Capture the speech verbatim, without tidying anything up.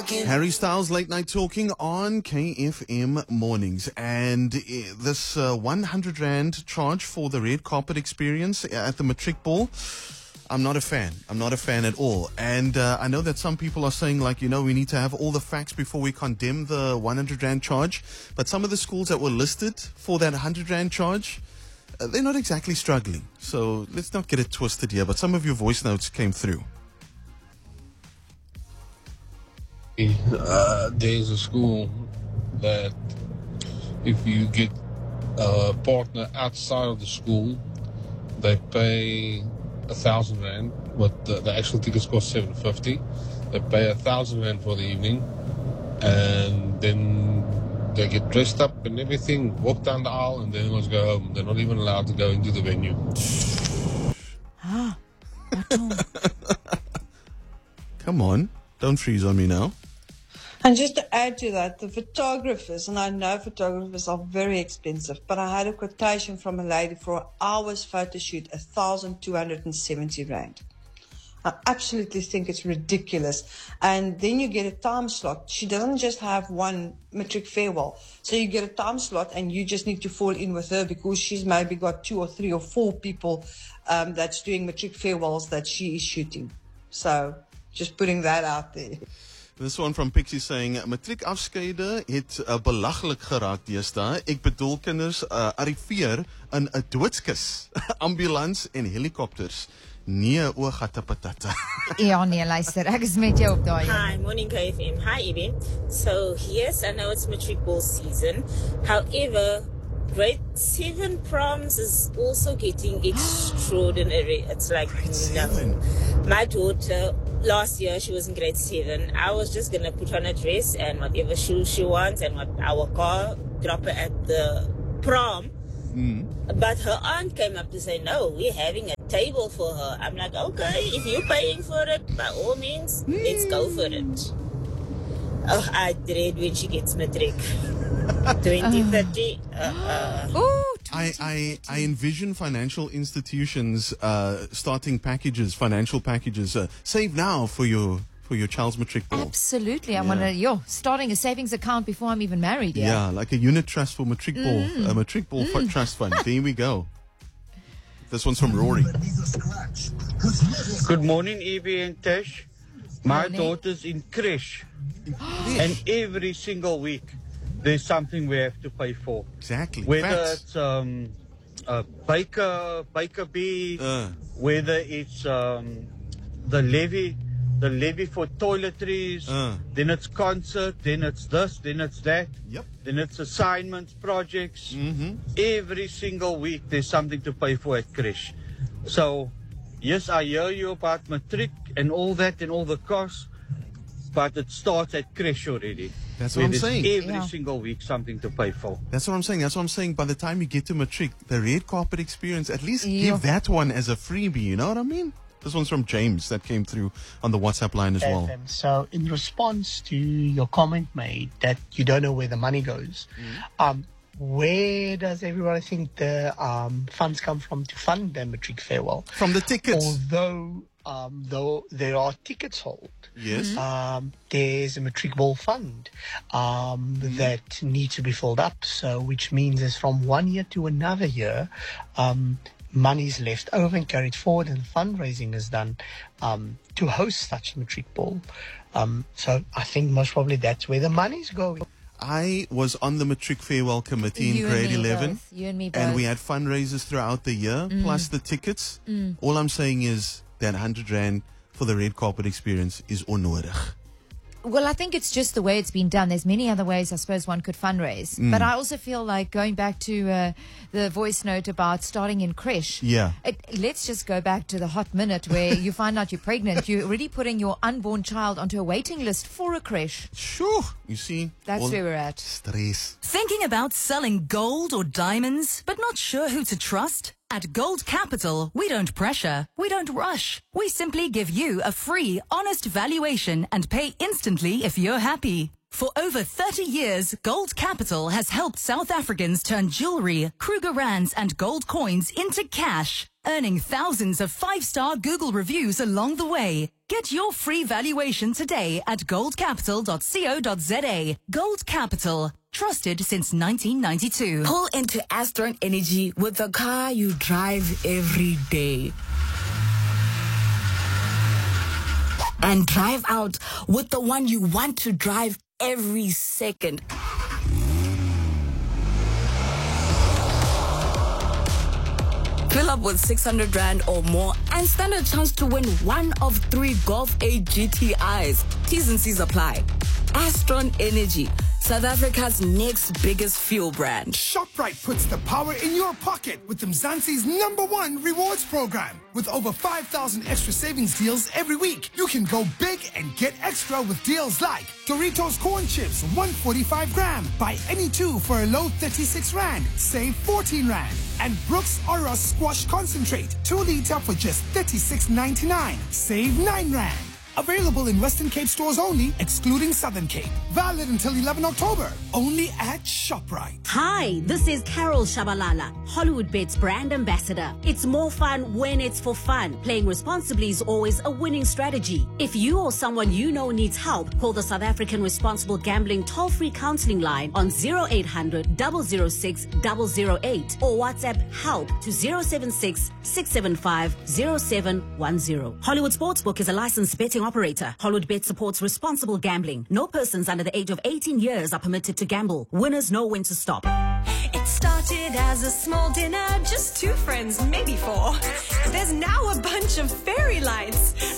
Harry Styles, Late Night Talking on K F M Mornings. And uh, this uh, one hundred rand charge for the red carpet experience at the Matric Ball, I'm not a fan. I'm not a fan at all. And uh, I know that some people are saying, like, you know, we need to have all the facts before we condemn the one hundred rand charge. But some of the schools that were listed for that one hundred rand charge, uh, they're not exactly struggling. So let's not get it twisted here. But some of your voice notes came through. Uh, there's a school that if you get a partner outside of the school, they pay a thousand rand, but the, the actual tickets cost seven fifty. They pay a thousand rand for the evening, and then they get dressed up and everything, walk down the aisle, and then they must go home. They're not even allowed to go into the venue. Ah, Come on, don't freeze on me now. And just to add to that, the photographers, and I know photographers are very expensive, but I had a quotation from a lady for an hour's photo shoot, one thousand two hundred seventy rand. I absolutely think it's ridiculous. And then you get a time slot. She doesn't just have one matric farewell. So you get a time slot and you just need to fall in with her because she's maybe got two or three or four people um, that's doing matric farewells that she is shooting. So just putting that out there. This one from Pixie saying, matriek afskeide het uh, belaglik geraak deesdae. Ek bedoel kinders uh, arriveer in 'n doodskis, ambulans en helikopters. Nee, o gatte patata. ja nee, luister, ek is met jou op daai. Hi, morning K F M. Hi, Ibi. So, yes, I know it's matric ball season. However, grade seven proms is also getting extraordinary. It's like nothing. My daughter, last year, she was in grade seven. I was just going to put on a dress and whatever shoes she wants and what our car, drop her at the prom. Mm. But her aunt came up to say, no, we're having a table for her. I'm like, okay, if you're paying for it, by all means, mm. let's go for it. Oh, I dread when she gets matric. twenty thirty. Uh, uh. Ooh, I, I, I envision financial institutions uh, starting packages, financial packages. Uh, save now for your for your child's matric ball. Absolutely. I Yeah. want to, yo, starting a savings account before I'm even married. Yeah. Yeah, like a unit trust for matric ball, a matric ball mm. trust fund. There we go. This one's from Rory. Good morning, Evie and Tash. My Morning. daughter's in creche, and every single week there's something we have to pay for. Exactly. Whether Facts. it's um, a baker, baker bee, Uh. whether it's um, the levy, the levy for toiletries, Uh. then it's concert, then it's this, then it's that, Yep. then it's assignments, projects. Mm-hmm. Every single week there's something to pay for at creche. So, yes, I hear you about matric and all that and all the costs, but it starts at creche already. That's where what I'm there's saying. Every Yeah. single week something to pay for. That's what I'm saying. That's what I'm saying. By the time you get to matric, the red carpet experience, at least Yeah. give that one as a freebie. You know what I mean? This one's from James that came through on the WhatsApp line as well. F M. So, in response to your comment made that you don't know where the money goes, um, where does everybody think the um, funds come from to fund the matric farewell? From the tickets. Although, um, though there are tickets sold, Yes. um, there's a matric ball fund um, that needs to be filled up. So, which means is from one year to another year, um, money is left over and carried forward, and fundraising is done um, to host such a matric ball. Um, so, I think most probably that's where the money's going. I was on the matric farewell committee in You and grade me eleven. both. You and me both. And we had fundraisers throughout the year, plus the tickets. All I'm saying is that one hundred rand for the red carpet experience is onnodig. Well, I think it's just the way it's been done. There's many other ways I suppose one could fundraise. Mm. But I also feel like going back to uh, the voice note about starting in creche. Yeah. It, let's just go back to the hot minute where you find out you're pregnant. You're already putting your unborn child onto a waiting list for a creche. Sure. You see? That's all where we're at. Stress. Thinking about selling gold or diamonds, but not sure who to trust? At Gold Capital, we don't pressure, we don't rush. We simply give you a free, honest valuation and pay instantly if you're happy. For over thirty years, Gold Capital has helped South Africans turn jewelry, Kruger Rands, and gold coins into cash, earning thousands of five-star Google reviews along the way. Get your free valuation today at gold capital dot co dot za. Gold Capital, trusted since nineteen ninety-two. Pull into Astron Energy with the car you drive every day. And drive out with the one you want to drive every second. Fill up with six hundred rand or more and stand a chance to win one of three Golf eight G T Is. T's and C's apply. Astron Energy, South Africa's next biggest fuel brand. ShopRite puts the power in your pocket with Mzansi's number one rewards program. With over five thousand extra savings deals every week, you can go big and get extra with deals like Doritos Corn Chips, one forty-five gram. Buy any two for a low thirty-six rand. Save fourteen rand. And Brooks Aura Squash Concentrate, two liter for just thirty-six ninety-nine. Save nine rand. Available in Western Cape stores only, excluding Southern Cape. Valid until eleventh October. Only at ShopRite. Hi, this is Carol Shabalala, Hollywood Bets brand ambassador. It's more fun when it's for fun. Playing responsibly is always a winning strategy. If you or someone you know needs help, call the South African Responsible Gambling toll-free counseling line on zero eight hundred, double oh six, double oh eight or WhatsApp help to zero seven six, six seven five, zero seven one zero. Hollywood Sportsbook is a licensed betting operator. Hollywood Bet supports responsible gambling. No persons under the age of eighteen years are permitted to gamble. Winners know when to stop. It started as a small dinner, just two friends, maybe four. There's now a bunch of fairy lights,